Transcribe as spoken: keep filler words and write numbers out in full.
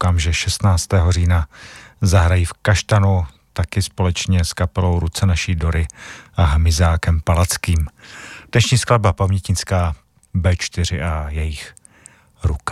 koukám, že šestnáctého října zahrají v Kaštanu, taky společně s kapelou Ruce naší Dory a Hmyzákem Palackým. Dnešní skladba pamětnická bé čtyři a jejich Ruka.